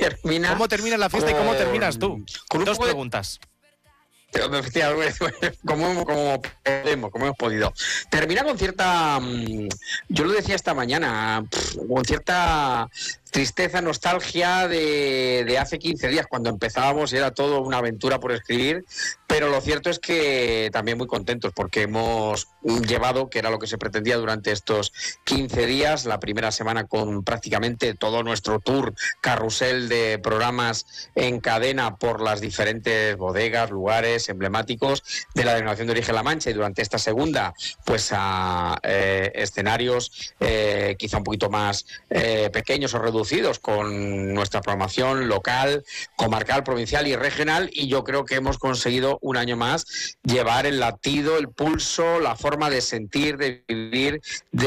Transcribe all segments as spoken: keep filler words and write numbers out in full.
termina... ¿Cómo termina la fiesta con, y cómo terminas tú? Con Dos de... preguntas. Como, como, podemos, como hemos podido. Termina con cierta, yo lo decía esta mañana, con cierta tristeza, nostalgia de, de hace quince días, cuando empezábamos y era todo una aventura por escribir, pero lo cierto es que también muy contentos porque hemos llevado, que era lo que se pretendía durante estos quince días, la primera semana con prácticamente todo nuestro tour carrusel de programas en cadena por las diferentes bodegas, lugares emblemáticos de la denominación de origen La Mancha, y durante esta segunda pues a eh, escenarios eh, quizá un poquito más eh, pequeños o reducidos, con nuestra programación local, comarcal, provincial y regional, y yo creo que hemos conseguido un año más llevar el latido, el pulso, la forma de sentir, de vivir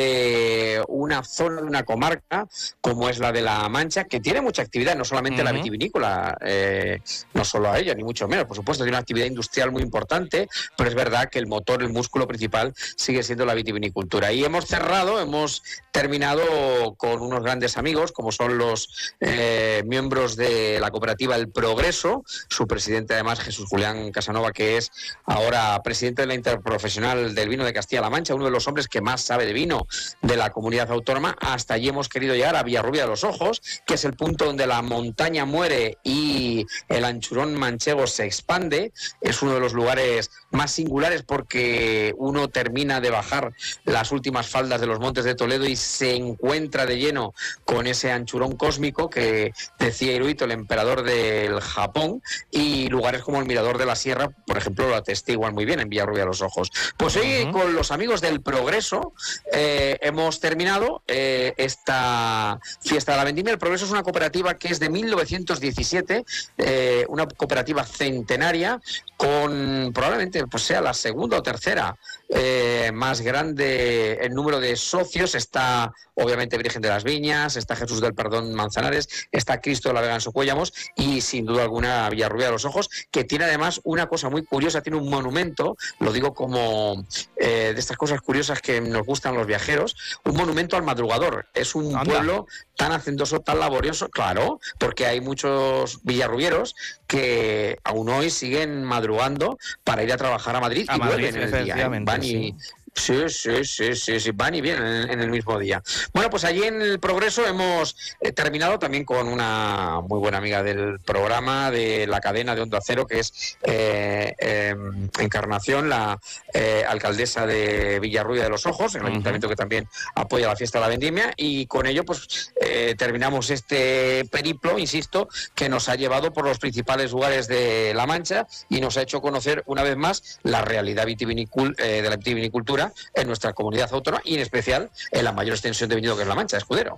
de una zona, de una comarca como es la de La Mancha, que tiene mucha actividad, no solamente uh-huh. la vitivinícola, eh, no solo a ella, ni mucho menos, por supuesto, tiene una actividad industrial muy importante, pero es verdad que el motor, el músculo principal sigue siendo la vitivinicultura. Y hemos cerrado, hemos terminado con unos grandes amigos, como son los eh, miembros de la cooperativa El Progreso, su presidente además Jesús Julián Casanova, que es ahora presidente de la Interprofesional del Vino de Castilla-La Mancha, uno de los hombres que más sabe de vino de la comunidad autónoma. Hasta allí hemos querido llegar, a Villarrubia de los Ojos, que es el punto donde la montaña muere y el anchurón manchego se expande. Es uno de los lugares más singulares porque uno termina de bajar las últimas faldas de los Montes de Toledo y se encuentra de lleno con ese anchurón cósmico que decía Hirohito, el emperador del Japón, y lugares como el Mirador de la Sierra, por ejemplo, lo atestiguan muy bien en Villarrubia de los Ojos. Pues hoy uh-huh. con los amigos del Progreso eh, hemos terminado eh, esta fiesta de la vendimia. El Progreso es una cooperativa que es de mil novecientos diecisiete, eh, una cooperativa centenaria con probablemente pues sea la segunda o tercera eh, más grande en número de socios. Está obviamente Virgen de las Viñas, está Jesús del Perdón Manzanares, está Cristo de la Vega en Socuéllamos y sin duda alguna Villarrubia de los Ojos, que tiene además una cosa muy curiosa, tiene un monumento, lo digo como eh, de estas cosas curiosas que nos gustan los viajeros, un monumento al madrugador. Es un Anda. pueblo tan hacendoso, tan laborioso, claro, porque hay muchos villarrubieros que aún hoy siguen madrugando para ir a trabajar a Madrid a y Madrid, vuelven en el día, ¿eh? Van y... Sí. Sí, sí, sí, sí, sí, van y vienen en, en el mismo día. Bueno, pues allí en el Progreso hemos eh, terminado también con una muy buena amiga del programa, de la cadena de Onda Cero, que es eh, eh, Encarnación, la eh, alcaldesa de Villarrubia de los Ojos, el uh-huh. ayuntamiento que también apoya la fiesta de la vendimia, y con ello pues eh, terminamos este periplo, insisto, que nos ha llevado por los principales lugares de La Mancha y nos ha hecho conocer una vez más la realidad vitivinicul- eh, de la vitivinicultura en nuestra comunidad autónoma y en especial en la mayor extensión de viñedo que es La Mancha, Escudero.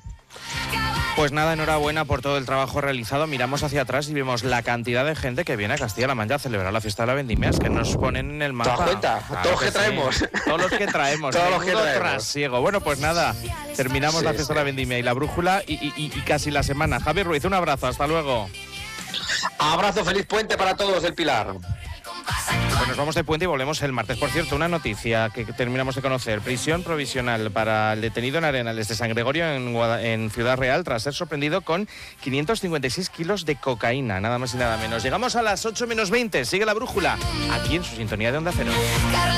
Pues nada, enhorabuena por todo el trabajo realizado. Miramos hacia atrás y vemos la cantidad de gente que viene a Castilla-La Mancha a celebrar la fiesta de la vendimia, que nos ponen en el mapa. ¿Te das cuenta? Claro todos que, que traemos. Sí. Todos los que traemos. Todos los que traemos. Trasiego. Bueno, pues nada, terminamos sí, la fiesta sí. de la vendimia y la brújula y, y, y casi la semana. Javier Ruiz, un abrazo, hasta luego. Abrazo, feliz puente para todos del Pilar. Pues nos vamos de puente y volvemos el martes. Por cierto, una noticia que terminamos de conocer. Prisión provisional para el detenido en Arenales de San Gregorio en, Guada- en Ciudad Real tras ser sorprendido con quinientos cincuenta y seis kilos de cocaína, nada más y nada menos. Llegamos a las ocho menos veinte. Sigue la brújula aquí en su sintonía de Onda Cero.